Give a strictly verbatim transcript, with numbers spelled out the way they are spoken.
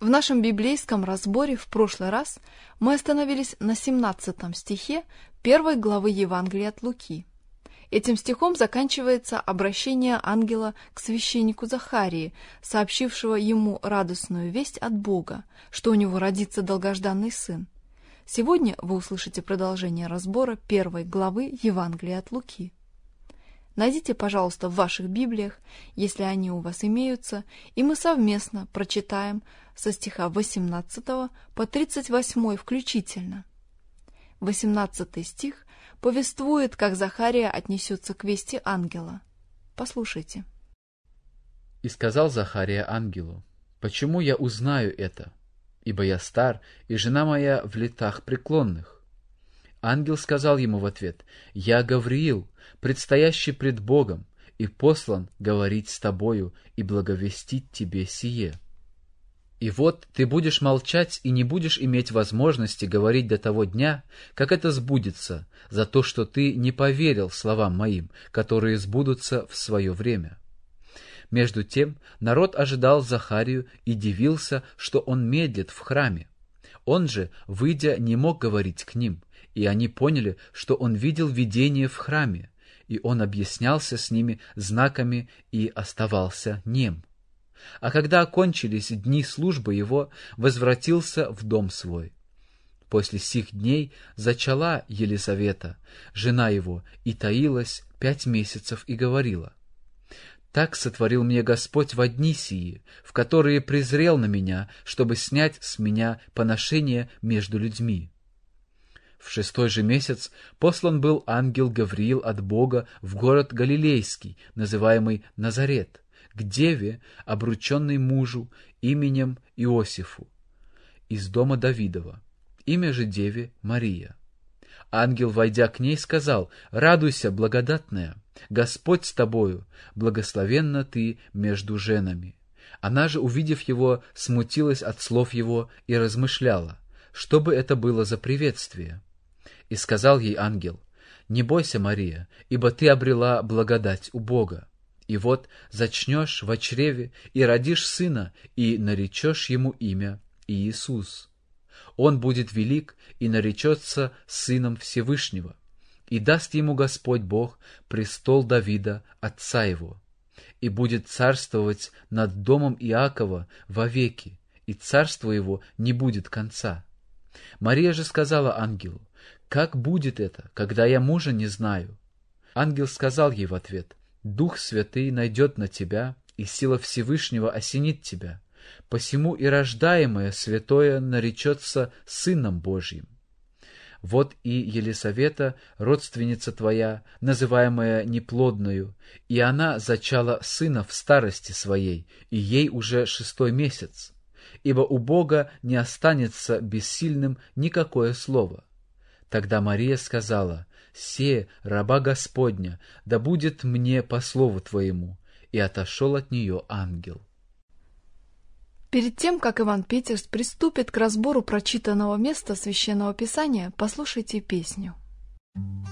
В нашем библейском разборе в прошлый раз мы остановились на семнадцатом стихе первой главы Евангелия от Луки. Этим стихом заканчивается обращение ангела к священнику Захарии, сообщившего ему радостную весть от Бога, что у него родится долгожданный сын. Сегодня вы услышите продолжение разбора первой главы Евангелия от Луки. Найдите, пожалуйста, в ваших Библиях, если они у вас имеются, и мы совместно прочитаем со стиха восемнадцатого по тридцать восьмой включительно. восемнадцатый стих повествует, как Захария отнесется к вести ангела. Послушайте. «И сказал Захария ангелу: почему я узнаю это? Ибо я стар, и жена моя в летах преклонных. Ангел сказал ему в ответ: я Гавриил, предстоящий пред Богом, и послан говорить с тобою и благовестить тебе сие. И вот ты будешь молчать и не будешь иметь возможности говорить до того дня, как это сбудется, за то, что ты не поверил словам моим, которые сбудутся в свое время». Между тем народ ожидал Захарию и дивился, что он медлит в храме. Он же, выйдя, не мог говорить к ним, и они поняли, что он видел видение в храме, и он объяснялся с ними знаками и оставался нем. А когда окончились дни службы его, возвратился в дом свой. После сих дней зачала Елисавета, жена его, и таилась пять месяцев и говорила: «Так сотворил мне Господь во дни сии, в которые презрел на меня, чтобы снять с меня поношение между людьми». В шестой же месяц послан был ангел Гавриил от Бога в город Галилейский, называемый Назарет, к деве, обрученной мужу именем Иосифу, из дома Давидова. Имя же деве Мария. Ангел, войдя к ней, сказал: «Радуйся, благодатная, Господь с тобою, благословенна ты между женами». Она же, увидев его, смутилась от слов его и размышляла, что бы это было за приветствие. И сказал ей ангел: «Не бойся, Мария, ибо ты обрела благодать у Бога. И вот зачнешь во чреве и родишь сына, и наречешь ему имя Иисус. Он будет велик и наречется сыном Всевышнего, и даст ему Господь Бог престол Давида, отца его, и будет царствовать над домом Иакова вовеки, и царство его не будет конца». Мария же сказала ангелу: «Как будет это, когда я мужа не знаю?» Ангел сказал ей в ответ: «Дух Святый найдет на тебя, и сила Всевышнего осенит тебя. Посему и рождаемое святое наречется Сыном Божьим. Вот и Елисавета, родственница твоя, называемая неплодною, и она зачала сына в старости своей, и ей уже шестой месяц. Ибо у Бога не останется бессильным никакое слово». Тогда Мария сказала: «Се, раба Господня, да будет мне по слову твоему». И отошел от нее ангел. Перед тем, как Иван Петерс приступит к разбору прочитанного места Священного Писания, послушайте песню.